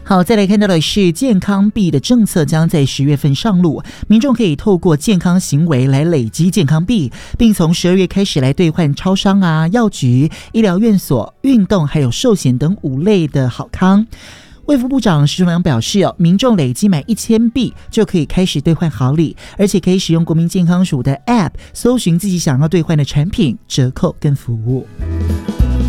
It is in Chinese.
好，再来看到的是健康币的政策将在10月份上路，民众可以透过健康行为来累积健康币，并从12月开始来兑换超商啊、药局、医疗院所、运动还有寿险等5类的好康。卫福部长石崇良表示，民众累积买1000币就可以开始兑换好礼，而且可以使用国民健康署的 App 搜寻自己想要兑换的产品、折扣跟服务。